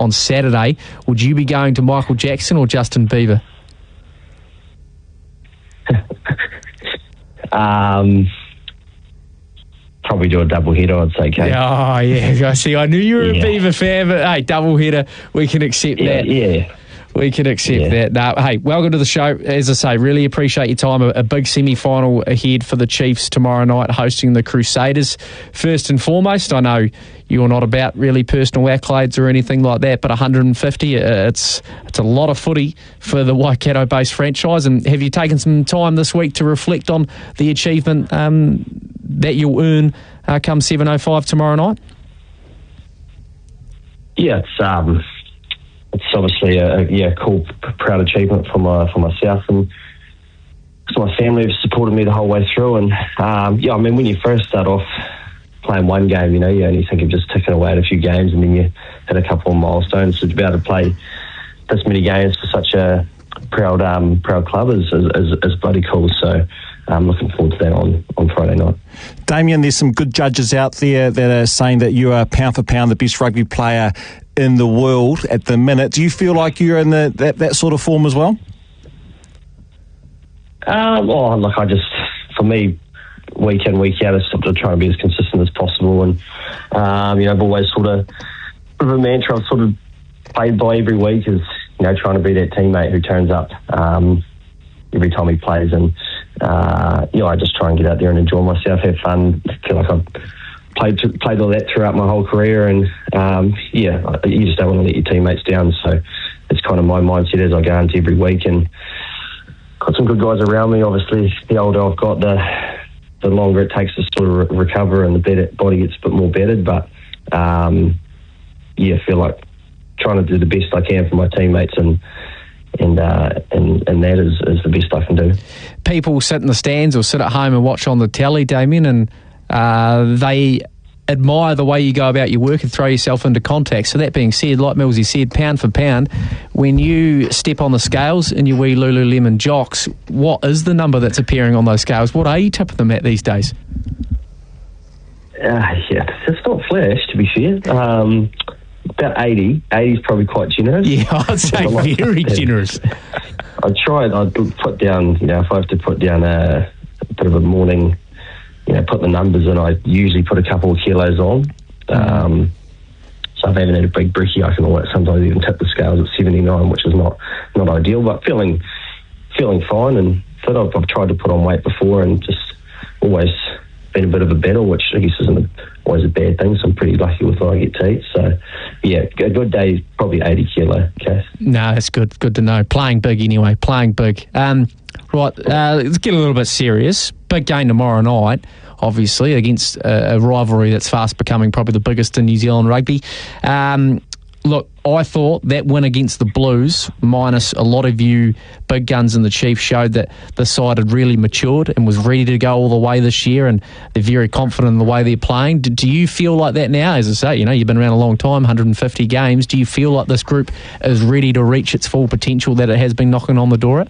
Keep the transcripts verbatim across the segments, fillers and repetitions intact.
on Saturday. Would you be going to Michael Jackson or Justin Bieber? um, probably do a double header, I'd say, Kate. Oh, yeah. I see. I knew you were yeah. a Bieber fan, but hey, double header, we can accept yeah, that. Yeah. We can accept yeah. that. No, hey, welcome to the show. As I say, really appreciate your time. A, a big semi-final ahead for the Chiefs tomorrow night, hosting the Crusaders. First and foremost, I know you're not about really personal accolades or anything like that, but one hundred fifty, it's it's a lot of footy for the Waikato-based franchise. And have you taken some time this week to reflect on the achievement um, that you'll earn uh, come seven oh five tomorrow night? Yeah, it's... Um It's obviously a yeah cool, proud achievement for my for myself and so my family have supported me the whole way through. And um, yeah, I mean when you first start off playing one game, you know, you only think of just ticking away at a few games, and then you hit a couple of milestones. So to be able to play this many games for such a proud um, proud club is, is is bloody cool. So I'm looking forward to that on, on Friday night. Damien, there's some good judges out there that are saying that you are pound for pound the best rugby player in the world at the minute. Do you feel like you're in the, that, that sort of form as well? Um, well, look, I just, for me, week in, week out, is sort of trying to be as consistent as possible. And, um, you know, I've always sort of, sort of a mantra I've sort of played by every week is, you know, trying to be that teammate who turns up um, every time he plays. And, uh, you know, I just try and get out there and enjoy myself, have fun. I feel like I've played played all that throughout my whole career. And, um, yeah, you just don't want to let your teammates down. So it's kind of my mindset as I go into every week. And got some good guys around me. Obviously, the older I've got, the the longer it takes to sort of re- recover and the better body gets a bit more bedded. But, um, yeah, I feel like trying to do the best I can for my teammates, and and uh, and, and that is, is the best I can do. People sit in the stands or sit at home and watch on the telly, Damien, and uh, they admire the way you go about your work and throw yourself into contact. So that being said, like Millsy said, pound for pound, when you step on the scales in your wee Lululemon jocks, what is the number that's appearing on those scales? What are you tipping them at these days? Uh, yeah, it's not flash, to be fair. Um, about eighty. eighty is probably quite generous. Yeah, I'd say very generous. I tried, I'd put down, you know, if I have to put down a, a bit of a morning, you know, put the numbers in, I usually put a couple of kilos on. Um, so if I haven't had a big brekkie, I can always sometimes even tip the scales at seventy-nine, which is not, not ideal, but feeling feeling fine. And so I've, I've tried to put on weight before and just always been a bit of a battle, which I guess isn't a, always a bad thing, so I'm pretty lucky with what I get to eat. So, yeah, a good day is probably eighty kilo, okay? No, that's good. Good to know. Playing big anyway, playing big. Um, right, uh, let's get a little bit serious. Big game tomorrow night, obviously, against a, a rivalry that's fast becoming probably the biggest in New Zealand rugby. Um, look, I thought that win against the Blues, minus a lot of you big guns in the Chiefs, showed that the side had really matured and was ready to go all the way this year, and they're very confident in the way they're playing. Do, do you feel like that now? As I say, you know, you've been around a long time, one hundred fifty games. Do you feel like this group is ready to reach its full potential that it has been knocking on the door at?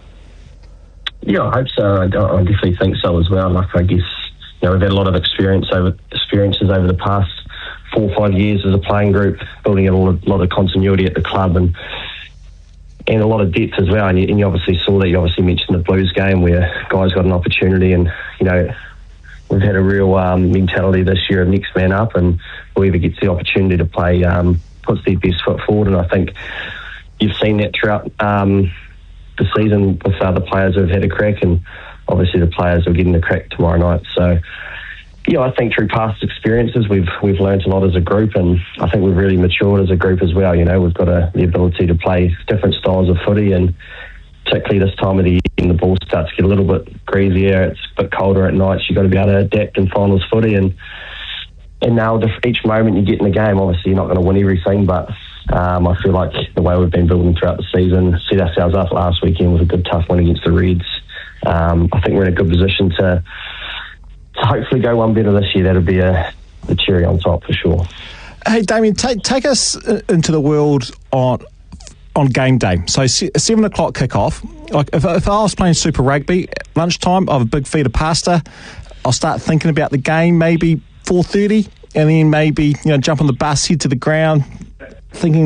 Yeah, I hope so. I, I definitely think so as well. Like, I guess, you know, we've had a lot of experience over experiences over the past four or five years as a playing group, building a lot of, lot of continuity at the club and and a lot of depth as well. And you, and you obviously saw that. You obviously mentioned the Blues game where guys got an opportunity, and you know we've had a real um, mentality this year of next man up, and whoever gets the opportunity to play um, puts their best foot forward. And I think you've seen that throughout um, the season with other players who have had a crack, and obviously the players who are getting the crack tomorrow night. So, yeah, I think through past experiences, we've we've learned a lot as a group, and I think we've really matured as a group as well. You know, we've got a, the ability to play different styles of footy, and particularly this time of the year, when the ball starts to get a little bit greasier, it's a bit colder at night, so you've got to be able to adapt in finals footy, and and now each moment you get in the game, obviously you're not going to win everything, but um, I feel like the way we've been building throughout the season, set ourselves up last weekend with a good tough win against the Reds. Um, I think we're in a good position to to hopefully go one better this year. That'll be a the cherry on top for sure. Hey, Damien, take take us into the world on on game day. So seven o'clock kickoff. Like if, if I was playing Super Rugby at lunchtime, I have a big feed of pasta. I'll start thinking about the game maybe four thirty, and then maybe you know jump on the bus, head to the ground, thinking